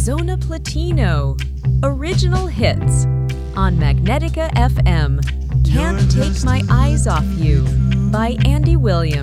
Arizona Platino. Original hits on Magnetica FM. Can't Take My Eyes Off You by Andy Williams.